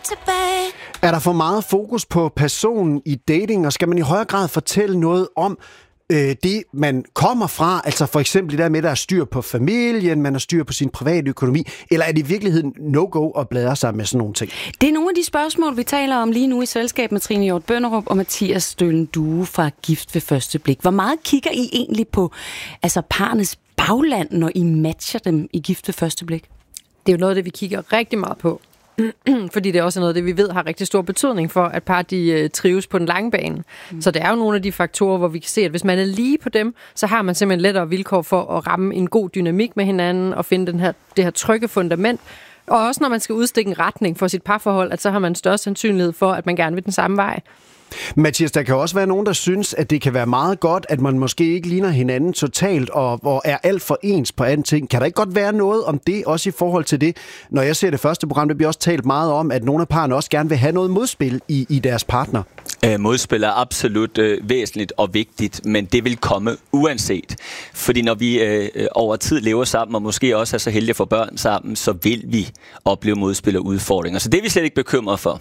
tilbage. Er der for meget fokus på personen i dating, og skal man i højere grad fortælle noget om det, man kommer fra? Altså for eksempel det der med, at der er styr på familien, man har styr på sin private økonomi, eller er det i virkeligheden no-go at bladre sig med sådan nogle ting? Det er nogle af de spørgsmål, vi taler om lige nu i selskab med Trine Hjort Bønderup og Mathias Stølen Due fra Gift ved første blik. Hvor meget kigger I egentlig på parrets bagland, når I matcher dem i Gift ved første blik? Det er jo noget af det, vi kigger rigtig meget på. Fordi det er også noget af det, vi ved har rigtig stor betydning for, at par de trives på den lange bane. Så det er jo nogle af de faktorer, hvor vi kan se, at hvis man er lige på dem, så har man simpelthen lettere vilkår for at ramme en god dynamik med hinanden og finde det her trygge fundament. Og også når man skal udstikke en retning for sit parforhold, at så har man større sandsynlighed for, at man gerne vil den samme vej. Mathias, der kan også være nogen, der synes, at det kan være meget godt, at man måske ikke ligner hinanden totalt og er alt for ens på anden ting. Kan der ikke godt være noget om det, også i forhold til det? Når jeg ser det første program, det bliver også talt meget om, at nogle af parrene også gerne vil have noget modspil i deres partner. Modspil er absolut væsentligt og vigtigt, men det vil komme uanset. Fordi når vi over tid lever sammen, og måske også er så heldige at få børn sammen, så vil vi opleve modspil og udfordringer. Så det er vi slet ikke bekymret for.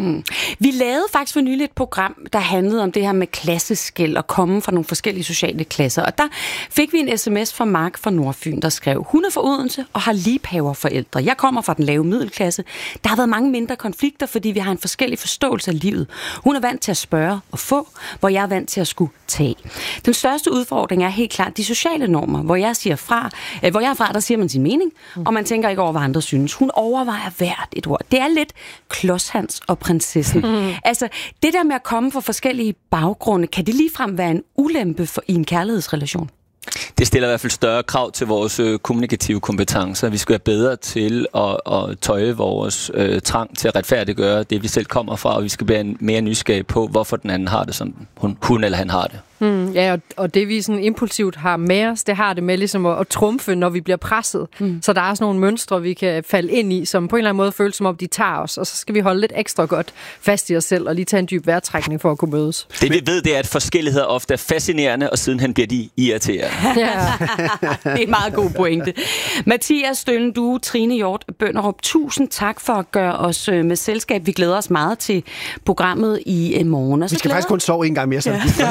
Vi lavede faktisk for nylig et program, der handlede om det her med klasseskel og komme fra nogle forskellige sociale klasser. Og der fik vi en sms fra Mark fra Nordfyn, der skrev: hun er fra Odense og har liebhaverforældre. Jeg kommer fra den lave middelklasse. Der har været mange mindre konflikter, fordi vi har en forskellig forståelse af livet. Hun er vant til at spørge og få, hvor jeg er vant til at skulle tage. Den største udfordring er helt klart de sociale normer, hvor jeg er fra, der siger man sin mening, og man tænker ikke over, hvad andre synes. Hun overvejer hvert et ord. Det er lidt Klodshans og prinsessen. Altså, det der med at komme fra forskellige baggrunde, kan det ligefrem være en ulempe i en kærlighedsrelation? Det stiller i hvert fald større krav til vores kommunikative kompetencer. Vi skal være bedre til at tøje vores trang til at retfærdiggøre det, vi selv kommer fra, og vi skal være mere nysgerrige på, hvorfor den anden har det, som hun eller han har det. Ja, og det vi sådan impulsivt har med os, det har det med ligesom at trumfe, når vi bliver presset. Så der er sådan nogle mønstre, vi kan falde ind i, som på en eller anden måde føles som om, de tager os, og så skal vi holde lidt ekstra godt fast i os selv, og lige tage en dyb vejrtrækning for at kunne mødes. Det vi ved, det er, at forskelligheder ofte er fascinerende, og sidenhen bliver de irriterende. Ja. Det er en meget god pointe. Mathias Stølen Due, Trine Hjort Bønderup, tusind tak for at gøre os med selskab. Vi glæder os meget til programmet i morgen. Vi skal faktisk kun sove en gang mere.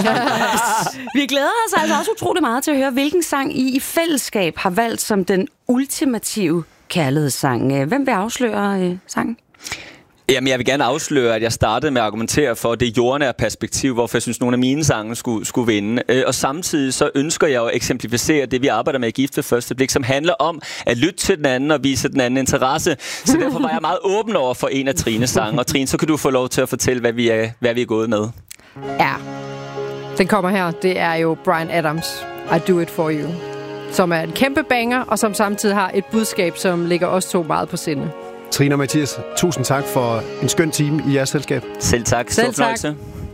Vi glæder os altså også utrolig meget til at høre, hvilken sang I fællesskab har valgt som den ultimative kærlighedssang. Hvem vil afsløre sangen? Jamen, jeg vil gerne afsløre, at jeg startede med at argumentere for det jordnære perspektiv, hvorfor jeg synes, nogle af mine sange skulle vinde. Og samtidig så ønsker jeg at eksemplificere det, vi arbejder med i Gift ved første blik, som handler om at lytte til den anden og vise den anden interesse. Så derfor var jeg meget åben over for en af Trines sange. Og Trine, så kan du få lov til at fortælle, hvad vi er gået med. Ja, den kommer her. Det er jo Bryan Adams, I Do It For You, som er en kæmpe banger, og som samtidig har et budskab, som ligger os to meget på sinde. Trine og Mathias, tusind tak for en skøn time i jeres selskab. Selv tak. Stor fornøjelse.